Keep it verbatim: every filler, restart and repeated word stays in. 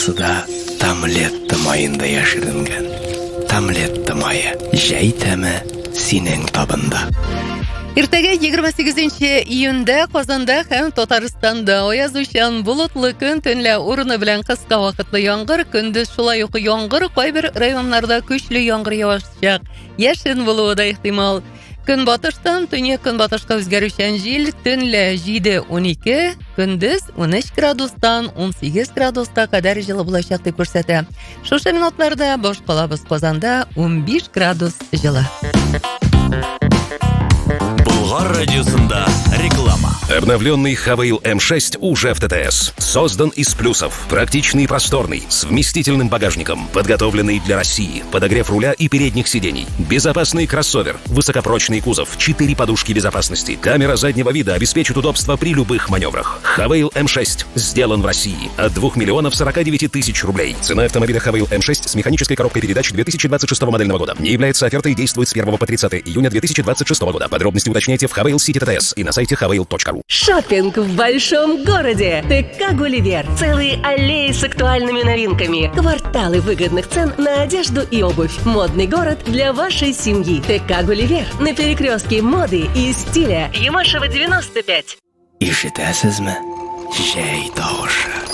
Барысы да Тамлетта майында яшеренгән. Тамлетта майы, җәй тәме синең табында. Иртәгә егерме сигезенче июньдә Казанда һәм Татарстанда аязучан болытлы көн, төнлә урыны белән кыска вакытлы яңгыр, көндез шулай ук яңгыр, кайбер районнарда көчле яңгыр явачак, яшен булуы да ихтимал. Көнбатыштан төньяк көнбатышка үзгәрүчән җил төнлә җиде-ун ике, көндез ун өч градустан ун сигез градуска кадәр җылы булачак дип күрсәтә. Шушы минутларда баш калабыз Казанда ун биш градус җылы. Болгар радиосында реклама. Обновленный Хавейл эм шесть уже в ТТС. Создан из плюсов. Практичный и просторный, с вместительным багажником, подготовленный для России, подогрев руля и передних сидений, безопасный кроссовер, высокопрочный кузов, четыре подушки безопасности, камера заднего вида обеспечит удобство при любых маневрах. Хавейл эм шесть сделан в России от двух миллионов сорока девяти тысяч рублей. Цена автомобиля Хавейл эм шесть с механической коробкой передач две тысячи двадцать шестого модельного года. Не является офертой и действует с первого по тридцатое июня две тысячи двадцать шестого года. Подробности уточняйте в Хавейл Сити ТТС и на сайте хавейл точка ру. Шоппинг в большом городе. ТК «Гулливер». Целые аллеи с актуальными новинками. Кварталы выгодных цен на одежду и обувь. Модный город для вашей семьи. ТК «Гулливер» на перекрестке моды и стиля. Ямашева девяносто пять. Ишетәсезме? Җәй тавышы.